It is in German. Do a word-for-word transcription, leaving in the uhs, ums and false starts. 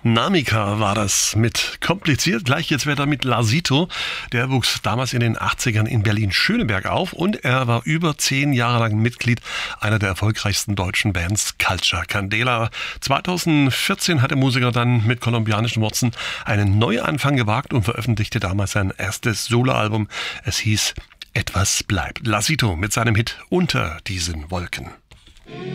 Namika war das mit kompliziert. Gleich jetzt weiter mit Lasito. Der wuchs damals in den achtzigern in Berlin-Schöneberg auf und er war über zehn Jahre lang Mitglied einer der erfolgreichsten deutschen Bands Culture Candela. zweitausendvierzehn hat der Musiker dann mit kolumbianischen Wurzeln einen Neuanfang gewagt und veröffentlichte damals sein erstes Soloalbum. Es hieß Etwas bleibt. Lasito mit seinem Hit Unter diesen Wolken.